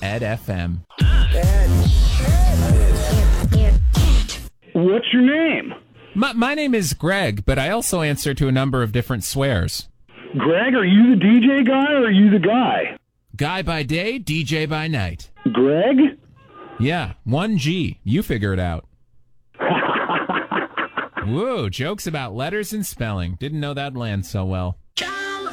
Ed FM. What's your name? My name is Greg, but I also answer to a number of different swears. Greg, are you the DJ guy or are you the guy? Guy by day, DJ by night. Greg? Yeah, 1G. You figure it out. Whoa, jokes about letters and spelling. Didn't know that'd land so well.